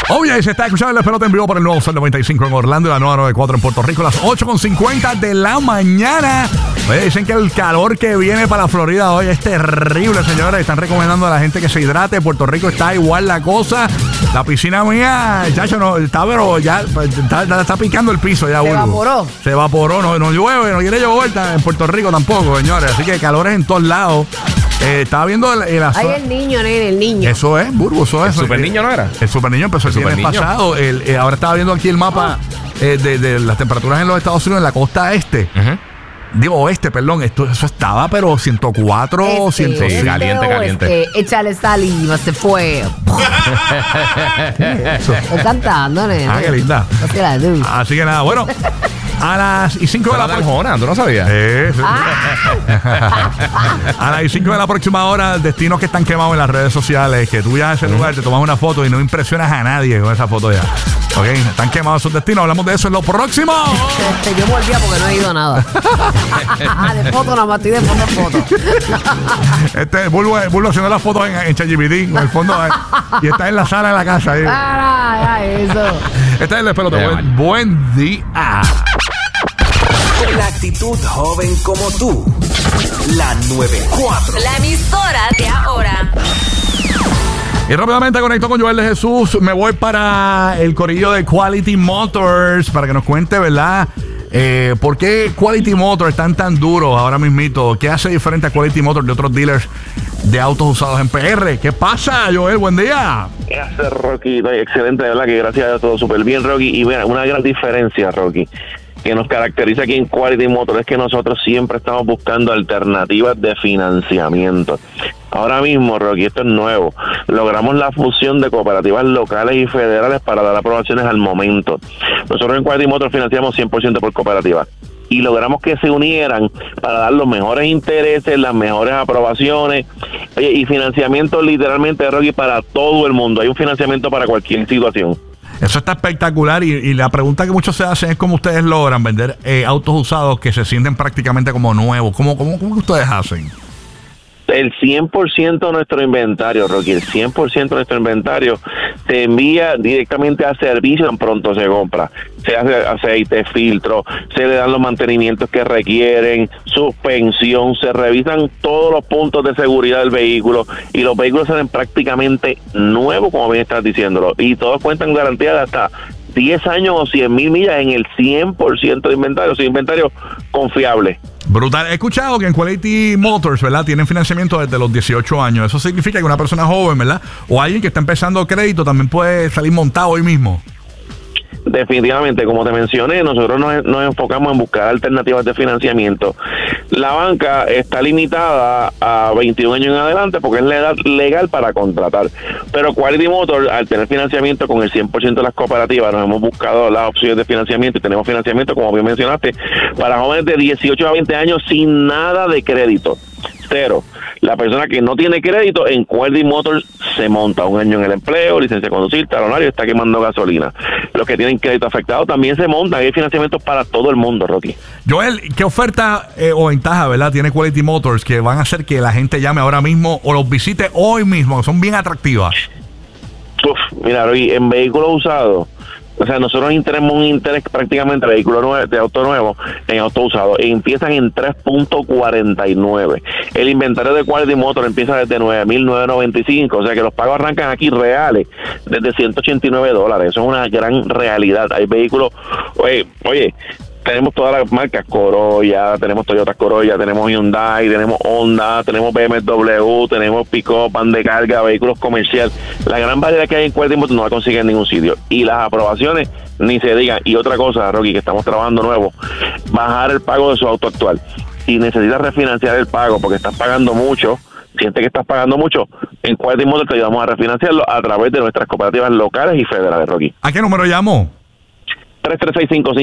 Oye, se está escuchando el despelote en vivo por el nuevo Sol 95 en Orlando y la nueva 94 en Puerto Rico, las 8:50 de la mañana. Oye, dicen que el calor que viene para la Florida hoy es terrible, señores. Están recomendando a la gente que se hidrate. Puerto Rico está igual la cosa. La piscina mía, chacho, no está, pero ya está picando el piso ya. Se evaporó, no llueve, no quiere llover en Puerto Rico tampoco, señores. Así que calores en todos lados. Estaba viendo el Ahí el niño, nene, el niño. Eso es, Burbu, eso es. ¿El super niño no era? El super niño empezó el viernes pasado. Ahora estaba viendo aquí el mapa de las temperaturas en los Estados Unidos, en la costa este. Digo, oeste, perdón. Eso estaba, pero 104, 105. Sí, caliente. Échale saliva, se fue. Estoy cantando, nene. Ah, qué linda. Así que nada, bueno. A las 5 de la próxima. ¿Tú no sabías? Sí. A las 5 de la próxima hora, destinos que están quemados en las redes sociales, que tú ya a ese lugar te tomas una foto y no impresionas a nadie con esa foto ya. Ok, están quemados esos destinos. Hablamos de eso en lo próximo. Yo me olvidé porque no he ido a nada. De foto nada más, estoy de foto en foto. Bulbo haciendo las fotos en ChatGPT, en el fondo, y está en la sala de la casa. Eso. Este es el despelote. Buen día. Con la actitud joven como tú. La 94. La emisora de ahora. Y rápidamente conecto con Joel de Jesús. Me voy para el corillo de Quality Motors para que nos cuente, ¿verdad? ¿Por qué Quality Motors están tan duros ahora mismito? ¿Qué hace diferente a Quality Motors de otros dealers de autos usados en PR? ¿Qué pasa, Joel? Buen día. ¿Qué hace, Rocky? Excelente, de verdad que gracias a todo súper bien, Rocky. Y mira, una gran diferencia, Rocky, que nos caracteriza aquí en Quality Motors es que nosotros siempre estamos buscando alternativas de financiamiento. Ahora mismo, Rocky, esto es nuevo. Logramos la fusión de cooperativas locales y federales para dar aprobaciones al momento. Nosotros en Quality Motors financiamos 100% por cooperativas. Y logramos que se unieran para dar los mejores intereses, las mejores aprobaciones. Oye, y financiamiento literalmente, Rocky, para todo el mundo. Hay un financiamiento para cualquier situación. Eso está espectacular y la pregunta que muchos se hacen es cómo ustedes logran vender autos usados que se sienten prácticamente como nuevos. ¿Cómo ustedes hacen? El 100% de nuestro inventario, Rocky, el 100% de nuestro inventario se envía directamente a servicio tan pronto se compra. Se hace aceite, filtro, se le dan los mantenimientos que requieren, suspensión, se revisan todos los puntos de seguridad del vehículo y los vehículos salen prácticamente nuevos, como bien estás diciéndolo, y todos cuentan garantía de hasta 10 años o 100,000 millas en el 100% de inventario, es inventario confiable. Brutal. He escuchado que en Quality Motors, ¿verdad?, tienen financiamiento desde los 18 años. Eso significa que una persona joven, ¿verdad?, o alguien que está empezando crédito también puede salir montado hoy mismo. Definitivamente, como te mencioné, nosotros nos enfocamos en buscar alternativas de financiamiento. La banca está limitada a 21 años en adelante porque es la edad legal para contratar. Pero Quality Motors, al tener financiamiento con el 100% de las cooperativas, nos hemos buscado las opciones de financiamiento y tenemos financiamiento, como bien mencionaste, para jóvenes de 18 a 20 años sin nada de crédito. Cero. La persona que no tiene crédito en Quality Motors se monta 1 año en el empleo, licencia de conducir, talonario, está quemando gasolina. Los que tienen crédito afectado también se montan. Hay financiamientos para todo el mundo, Rocky. Joel, ¿qué oferta o ventaja, verdad, tiene Quality Motors que van a hacer que la gente llame ahora mismo o los visite hoy mismo? Son bien atractivas. Mira, Rocky, en vehículos usados, o sea, nosotros tenemos un interés prácticamente de vehículo nuevo, de auto nuevo en auto usado. Empiezan en 3.49. El inventario de Quality Motors empieza desde $9,995. O sea que los pagos arrancan aquí reales desde $189. Eso es una gran realidad. Hay vehículos, oye, tenemos todas las marcas, Corolla, tenemos Toyota Corolla, tenemos Hyundai, tenemos Honda, tenemos BMW, tenemos pick-up, van de carga, vehículos comerciales. La gran variedad que hay en Quality Motors no la consiguen en ningún sitio. Y las aprobaciones, ni se digan. Y otra cosa, Rocky, que estamos trabajando nuevo, bajar el pago de su auto actual. Si necesitas refinanciar el pago porque estás pagando mucho, sientes que estás pagando mucho, en Quality Motors te ayudamos a refinanciarlo a través de nuestras cooperativas locales y federales, Rocky. ¿A qué número llamo?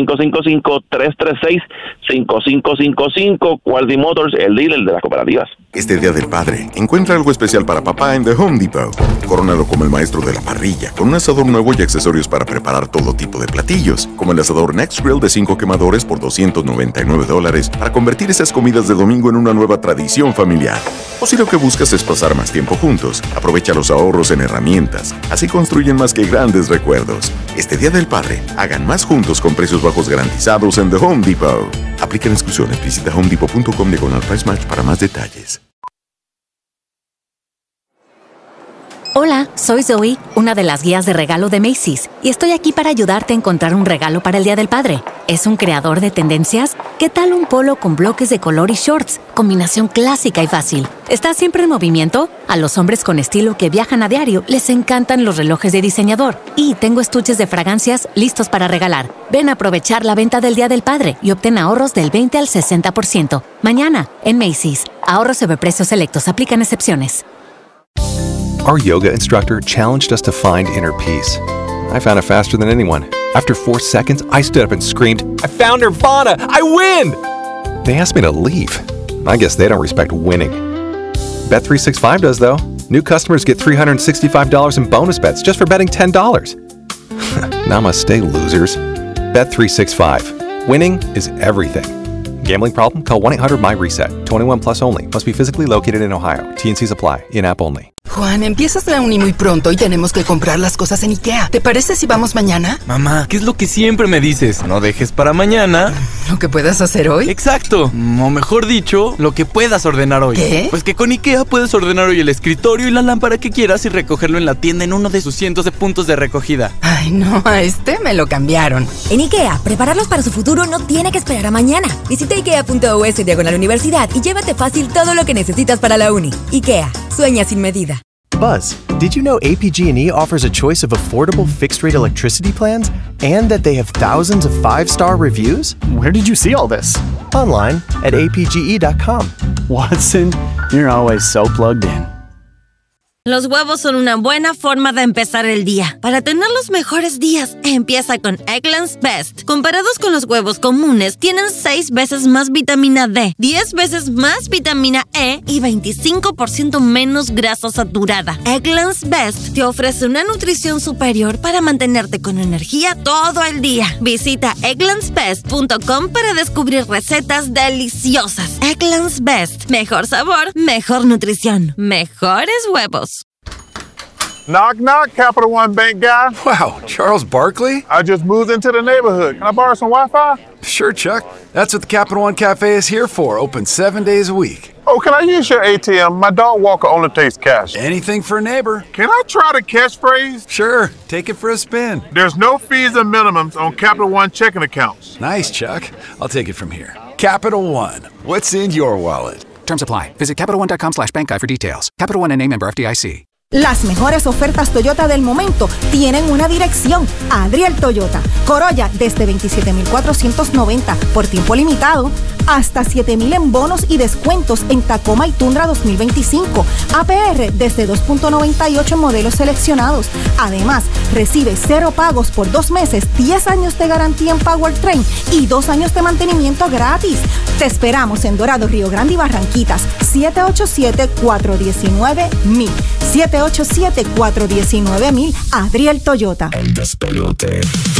336-5555, 336-5555, Quality Motors, el dealer de las cooperativas. Este Día del Padre, encuentra algo especial para papá en The Home Depot. Corónalo como el maestro de la parrilla, con un asador nuevo y accesorios para preparar todo tipo de platillos, como el asador Next Grill de 5 quemadores por $299 para convertir esas comidas de domingo en una nueva tradición familiar. O si lo que buscas es pasar más tiempo juntos, aprovecha los ahorros en herramientas. Así construyen más que grandes recuerdos. Este Día del Padre, hagan más juntos con precios bajos garantizados en The Home Depot. Aplican exclusiones. Visita homedepot.com/price match para más detalles. Hola, soy Zoe, una de las guías de regalo de Macy's, y estoy aquí para ayudarte a encontrar un regalo para el Día del Padre. ¿Es un creador de tendencias? ¿Qué tal un polo con bloques de color y shorts? Combinación clásica y fácil. ¿Está siempre en movimiento? A los hombres con estilo que viajan a diario les encantan los relojes de diseñador. Y tengo estuches de fragancias listos para regalar. Ven a aprovechar la venta del Día del Padre y obtén ahorros del 20 al 60%. Mañana, en Macy's. Ahorros sobre precios selectos. Aplican excepciones. Our yoga instructor challenged us to find inner peace. I found it faster than anyone. After 4 seconds, I stood up and screamed, "I found Nirvana! I win!" They asked me to leave. I guess they don't respect winning. Bet365 does, though. New customers get $365 in bonus bets just for betting $10. Namaste, losers. Bet365. Winning is everything. Gambling problem? Call 1-800-MY-RESET. 21 plus only. Must be physically located in Ohio. T&Cs apply. In-app only. Juan, empiezas la uni muy pronto y tenemos que comprar las cosas en IKEA. ¿Te parece si vamos mañana? Mamá, ¿qué es lo que siempre me dices? No dejes para mañana ¿lo que puedas hacer hoy? Exacto. O mejor dicho, lo que puedas ordenar hoy. ¿Qué? Pues que con IKEA puedes ordenar hoy el escritorio y la lámpara que quieras y recogerlo en la tienda en uno de sus cientos de puntos de recogida. Ay, no, a este me lo cambiaron. En IKEA, prepararlos para su futuro no tiene que esperar a mañana. Visita IKEA.us/universidad y llévate fácil todo lo que necesitas para la uni. IKEA, sueña sin medida. Buzz, did you know APG&E offers a choice of affordable fixed-rate electricity plans and that they have thousands of 5-star reviews? Where did you see all this? Online at apge.com. Watson, you're always so plugged in. Los huevos son una buena forma de empezar el día. Para tener los mejores días, empieza con Eggland's Best. Comparados con los huevos comunes, tienen 6 veces más vitamina D, 10 veces más vitamina E y 25% menos grasa saturada. Eggland's Best te ofrece una nutrición superior para mantenerte con energía todo el día. Visita egglandsbest.com para descubrir recetas deliciosas. Eggland's Best. Mejor sabor, mejor nutrición, mejores huevos. Knock, knock, Capital One Bank guy. Wow, Charles Barkley? I just moved into the neighborhood. Can I borrow some Wi-Fi? Sure, Chuck. That's what the Capital One Cafe is here for, open 7 days a week. Oh, can I use your ATM? My dog walker only takes cash. Anything for a neighbor. Can I try the catchphrase? Sure, take it for a spin. There's no fees and minimums on Capital One checking accounts. Nice, Chuck. I'll take it from here. Capital One, what's in your wallet? Terms apply. Visit CapitalOne.com/bankguide for details. Capital One N.A. member FDIC. Las mejores ofertas Toyota del momento tienen una dirección: Adriel Toyota. Corolla desde $27,490 por tiempo limitado, hasta $7,000 en bonos y descuentos en Tacoma y Tundra 2025. APR desde 2.98 en modelos seleccionados. Además, recibe 0 pagos por 2 meses, 10 años de garantía en Powertrain y 2 años de mantenimiento gratis. Te esperamos en Dorado, Río Grande y Barranquitas. 787-419-1000. 787-419-1000. Adriel Toyota. El despelote.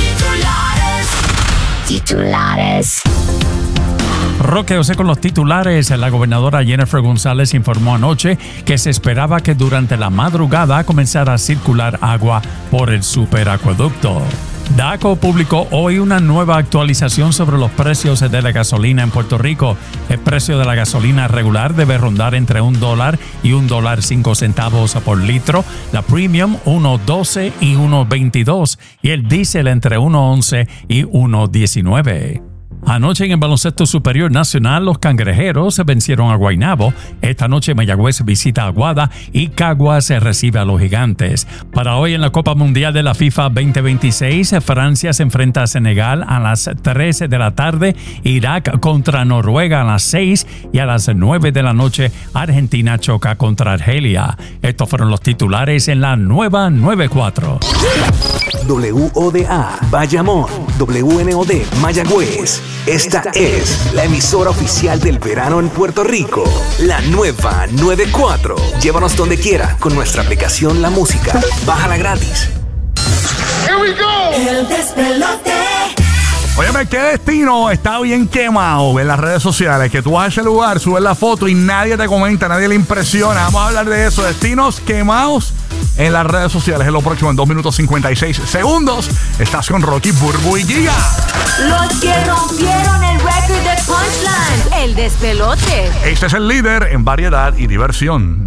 Titulares. Roque José con los titulares. La gobernadora Jennifer González informó anoche que se esperaba que durante la madrugada comenzara a circular agua por el superacueducto. DACO publicó hoy una nueva actualización sobre los precios de la gasolina en Puerto Rico. El precio de la gasolina regular debe rondar entre $1 y $1.05 por litro, la premium $1.12 y $1.22 y el diésel entre $1.11 y $1.19. Anoche en el baloncesto superior nacional, los cangrejeros se vencieron a Guaynabo. Esta noche Mayagüez visita a Aguada y Caguas recibe a los Gigantes. Para hoy en la Copa Mundial de la FIFA 2026, Francia se enfrenta a Senegal a las 13 de la tarde, Irak contra Noruega a las 6 y a las 9 de la noche Argentina choca contra Argelia. Estos fueron los titulares en la nueva 94. WODA Bayamón, WNOD Mayagüez. Esta es la emisora oficial del verano en Puerto Rico. La nueva 94. Llévanos donde quiera con nuestra aplicación La Música. Bájala gratis. Here we go. El despelote. Óyeme, ¿qué destino está bien quemado en las redes sociales? Que tú vas a ese lugar, subes la foto y nadie te comenta, nadie le impresiona. Vamos a hablar de eso, destinos quemados en las redes sociales. Es lo próximo en 2 minutos 56 segundos. Estás con Rocky, Burbu y Giga. Los que rompieron el récord de Punchline, el despelote. Este es el líder en variedad y diversión.